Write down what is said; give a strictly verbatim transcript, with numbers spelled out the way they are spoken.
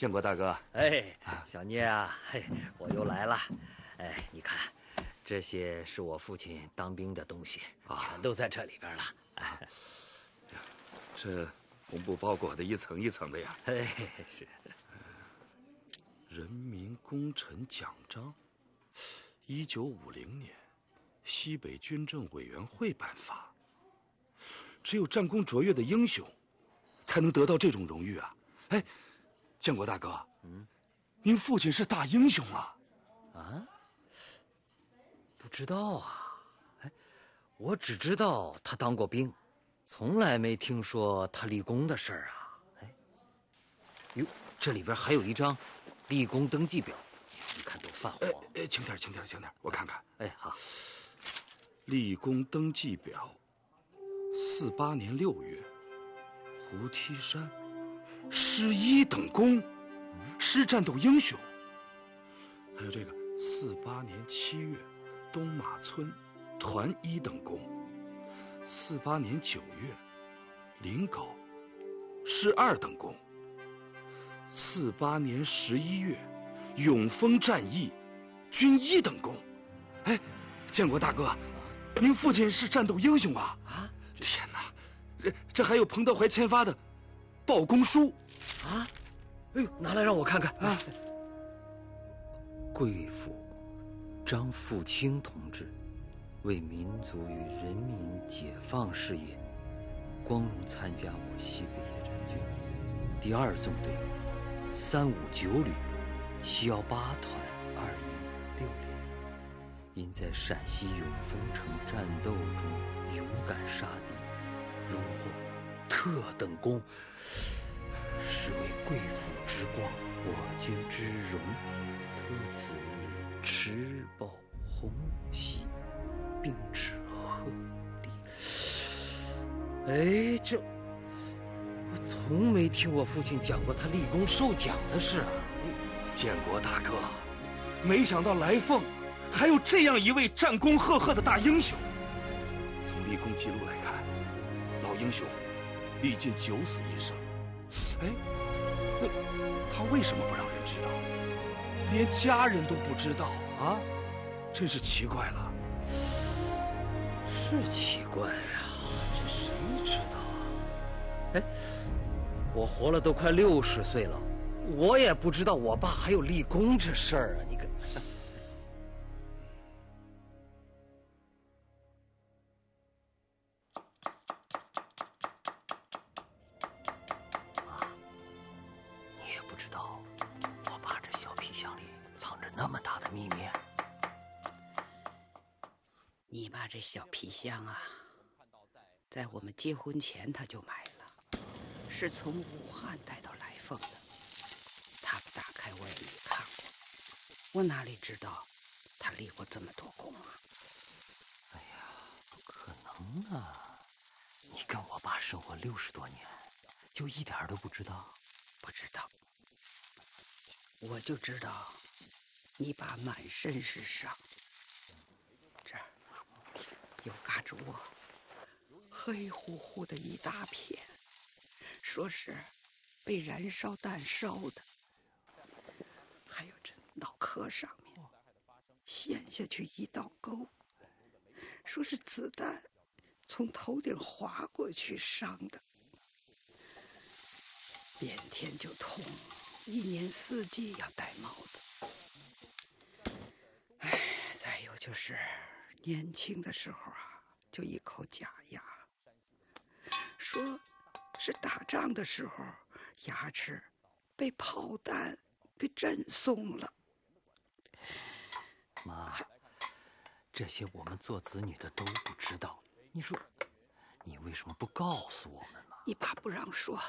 建国大哥。 哎，小聂啊，嘿，我又来了。哎，你看，这些是我父亲当兵的东西，啊、全都在这里边了。哎， 这红布包裹的一层一层的呀。 哎，是。 人民功臣奖章，一九五零年，西北军政委员会颁发。只有战功卓越的英雄，才能得到这种荣誉啊！哎，建国大哥，嗯，您父亲是大英雄啊！ 啊？不知道啊。哎，我只知道他当过兵，从来没听说他立功的事儿啊。哎，哟，这里边还有一张立功登记表，你看都泛黄。 哎哎，轻点，轻点，轻点，我看看。 哎，好。 立功登记表，四八年六月，胡梯山，师一等功，师战斗英雄。还有这个四八年七月，东马村，团一等功。四八年九月，临皋，师二等功。四八年十一月，永丰战役，军一等功。哎，建国大哥，您父亲是战斗英雄啊！啊，天哪，这这还有彭德怀签发的报功书啊！哎呦，拿来让我看看啊！贵府张富清同志为民族与人民解放事业，光荣参加我西北野战军第二纵队三五九旅七幺八团二营六连。因在陕西永丰城战斗中勇敢杀敌，荣获特等功，是为贵府之光，我军之荣，特此持报红喜，并致贺礼。哎，这我从没听我父亲讲过他立功受奖的事啊！ 建国大哥，没想到来凤还有这样一位战功赫赫的大英雄。从立功记录来看，老英雄历尽九死一生。哎，那他为什么不让人知道？连家人都不知道啊，真是奇怪了。 是奇怪啊，这谁知道啊？哎，我活了都快六十岁了，我也不知道我爸还有立功这事儿啊！你看。不知道我爸这小皮箱里藏着那么大的秘密。 你爸这小皮箱啊，在我们结婚前他就买了，是从武汉带到来凤的。他打开我也没看过，我哪里知道他立过这么多功啊？ 哎呀，不可能啊！你跟我爸生活六十多年，就一点都不知道？ 不知道。我就知道你爸满身是伤，这儿有嘎吱窝，黑乎乎的一大片，说是被燃烧弹烧的。还有这脑壳上面陷下去一道沟，说是子弹从头顶划过去伤的，变天就痛，一年四季要戴帽子。哎，再有就是年轻的时候啊，就一口假牙，说是打仗的时候牙齿被炮弹给震松了。 妈，这些我们做子女的都不知道，你说你为什么不告诉我们嘛？ 你爸不让说。